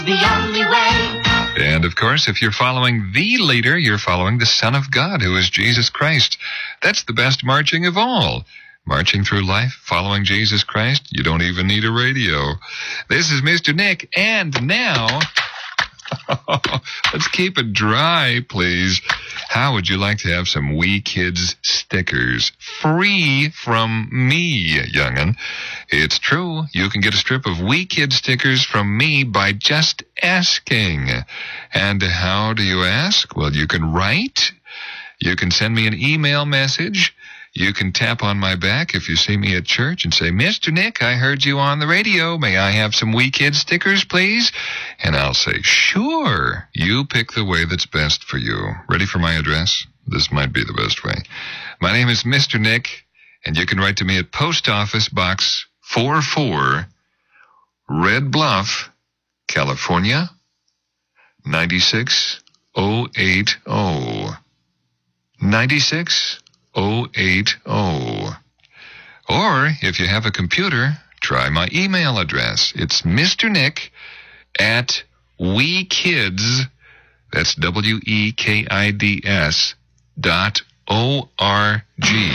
The only way. And, of course, if you're following the leader, you're following the Son of God, who is Jesus Christ. That's the best marching of all. Marching through life, following Jesus Christ, you don't even need a radio. This is Mr. Nick, and now... let's keep it dry, please. How would you like to have some We Kids stickers free from me, young'un? It's true. You can get a strip of We Kids stickers from me by just asking. And how do you ask? Well, you can write. You can send me an email message. You can tap on my back if you see me at church and say, Mr. Nick, I heard you on the radio. May I have some We Kids stickers, please? And I'll say, sure. You pick the way that's best for you. Ready for my address? This might be the best way. My name is Mr. Nick, and you can write to me at Post Office Box 44, Red Bluff, California, 96080. 96080. Or, if you have a computer, try my email address. It's Mr. Nick at WeKids, that's WEKIDS.org.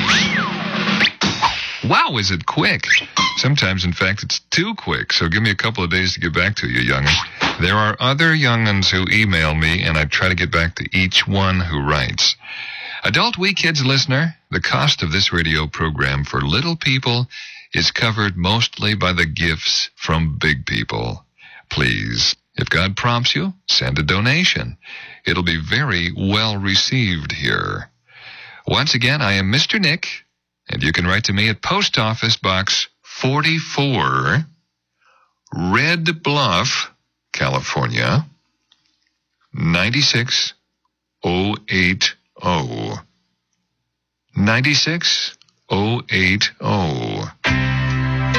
Wow, is it quick? Sometimes, in fact, it's too quick, so give me a couple of days to get back to you, young'un. There are other young'uns who email me, and I try to get back to each one who writes. Adult We Kids listener, the cost of this radio program for little people is covered mostly by the gifts from big people. Please, if God prompts you, send a donation. It'll be very well received here. Once again, I am Mr. Nick, and you can write to me at Post Office Box 44, Red Bluff, California, 96080. 96080.